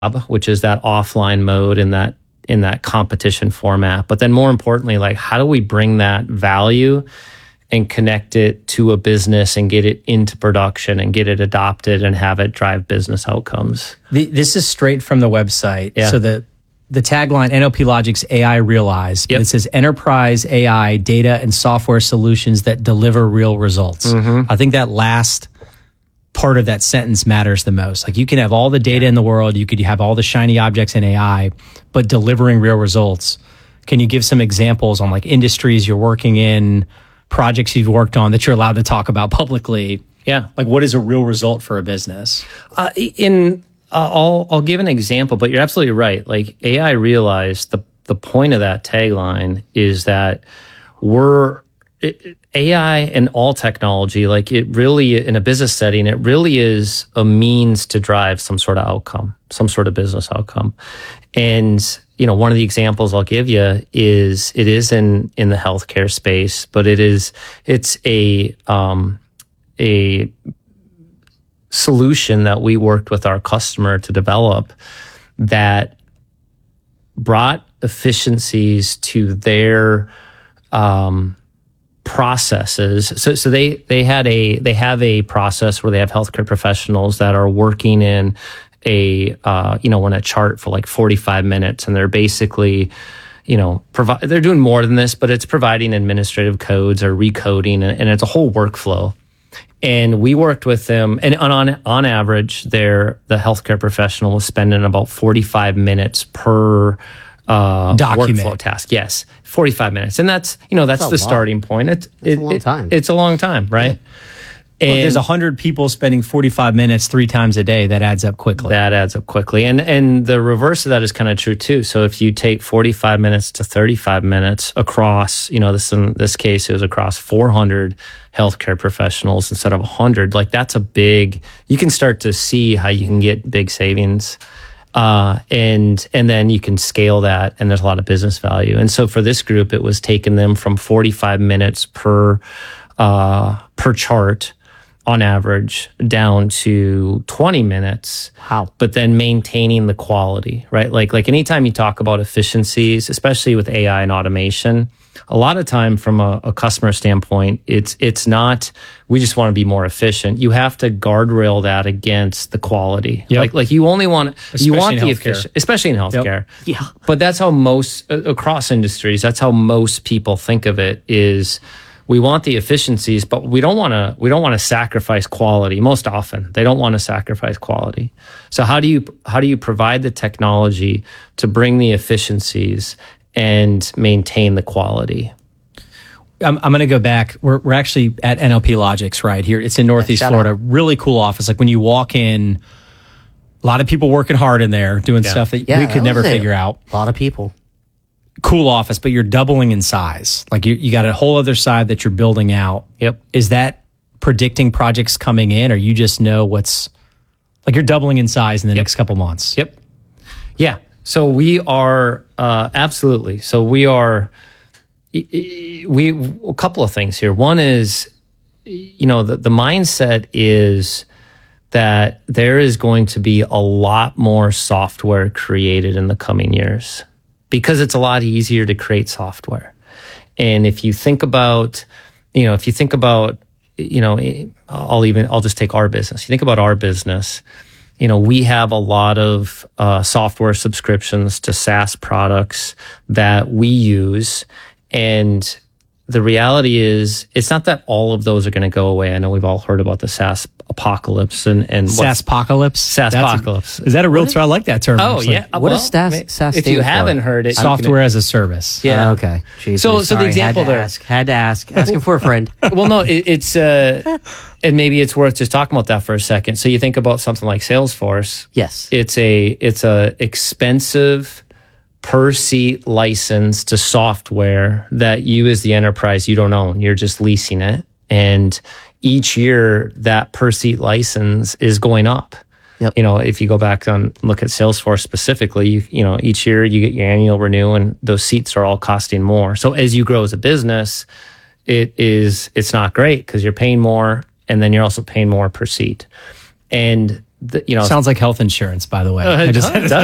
which is that offline mode in that competition format. But then more importantly, like, how do we bring that value and connect it to a business and get it into production and get it adopted and have it drive business outcomes? This is straight from the website. Yeah. So the tagline, NLP Logic's AI Realize, Yep. it says enterprise AI data and software solutions that deliver real results. I think that last part of that sentence matters the most. Like, you can have all the data in the world, you could have all the shiny objects in AI, but delivering real results. Can you give some examples on like industries you're working in, projects you've worked on that you're allowed to talk about publicly? Yeah. Like, what is a real result for a business? I'll give an example, but you're absolutely right. Like, AI Realize, the point of that tagline is that AI and all technology, like, it really, in a business setting, it really is a means to drive some sort of outcome, some sort of business outcome. And, one of the examples I'll give you is, it is in the healthcare space, but it's a solution that we worked with our customer to develop that brought efficiencies to their processes. So they have a process where they have healthcare professionals that are working in in a chart for like 45 minutes, and they're basically, they're doing more than this, but it's providing administrative codes or recoding, and it's a whole workflow. And we worked with them, and on average, the healthcare professional was spending about 45 minutes per workflow task. Yes, 45 minutes, and that's the starting point. It's a long time. It's a long time, right? Yeah. And there's 100 people spending 45 minutes 3 times a day. That adds up quickly. And the reverse of that is kind of true too. So if you take 45 minutes to 35 minutes across, in this case, it was across 400 healthcare professionals instead of 100. Like, that's you can start to see how you can get big savings. And then you can scale that, and there's a lot of business value. And so for this group, it was taking them from 45 minutes per chart on average down to 20 minutes. Wow. But then maintaining the quality, right? Like anytime you talk about efficiencies, especially with AI and automation, a lot of time from a customer standpoint, it's not, we just want to be more efficient. You have to guardrail that against the quality. Yep. Like you only want, you want the efficiency, especially in healthcare. Yep. Yeah. But that's how most, across industries, that's how most people think of it is, we want the efficiencies, but we don't want to sacrifice quality. Most often, they don't want to sacrifice quality. So how do you provide the technology to bring the efficiencies and maintain the quality? I'm going to go back. We're actually at NLP Logics right here. It's in Northeast Florida. Really cool office. Like, when you walk in, a lot of people working hard in there doing stuff that we could never figure out. A lot of people. Cool office, but you're doubling in size. Like, you got a whole other side that you're building out. Yep. Is that predicting projects coming in, or you just know you're doubling in size in the next couple months? Yep. Yeah. So we are, absolutely. So we are, a couple of things here. One is, the mindset is that there is going to be a lot more software created in the coming years, because it's a lot easier to create software. And if you think about, I'll just take our business. You think about our business, we have a lot of software subscriptions to SaaS products that we use. And the reality is, it's not that all of those are going to go away. I know we've all heard about the SaaS apocalypse and SaaSpocalypse. SaaSpocalypse. Is that a real term? I like that term. Oh, yeah. What is SaaS? If you haven't heard it, software as a service. Yeah. Okay. Jesus, So the sorry, example had to ask. Asking for a friend. Well, no, it's and maybe it's worth just talking about that for a second. So you think about something like Salesforce. Yes. It's a expensive per seat license to software that you as the enterprise, you don't own. You're just leasing it. And each year that per seat license is going up. Yep. If you go back and look at Salesforce specifically, each year you get your annual renew, and those seats are all costing more. So as you grow as a business, it's not great, because you're paying more, and then you're also paying more per seat. And you know, Sounds like health insurance, by the way. I just it does.